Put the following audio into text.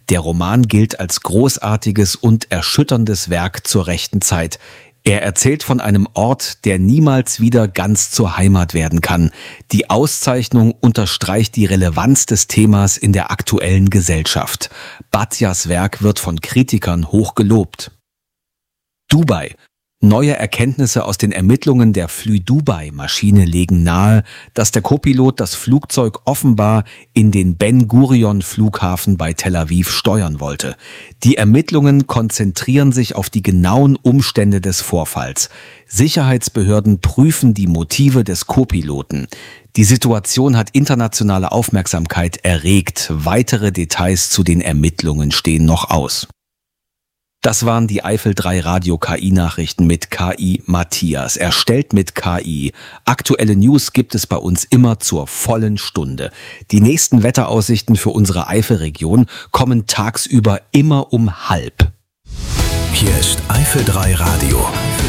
Der Roman gilt als großartiges und erschütterndes Werk zur rechten Zeit. Er erzählt von einem Ort, der niemals wieder ganz zur Heimat werden kann. Die Auszeichnung unterstreicht die Relevanz des Themas in der aktuellen Gesellschaft. Bhatias Werk wird von Kritikern hoch gelobt. Dubai. Neue Erkenntnisse aus den Ermittlungen der Fly-Dubai-Maschine legen nahe, dass der Co-Pilot das Flugzeug offenbar in den Ben-Gurion-Flughafen bei Tel Aviv steuern wollte. Die Ermittlungen konzentrieren sich auf die genauen Umstände des Vorfalls. Sicherheitsbehörden prüfen die Motive des Co-Piloten. Die Situation hat internationale Aufmerksamkeit erregt. Weitere Details zu den Ermittlungen stehen noch aus. Das waren die Eifel 3 Radio-KI-Nachrichten mit KI Matthias, erstellt mit KI. Aktuelle News gibt es bei uns immer zur vollen Stunde. Die nächsten Wetteraussichten für unsere Eifelregion kommen tagsüber immer um 12:30. Hier ist Eifel 3 Radio.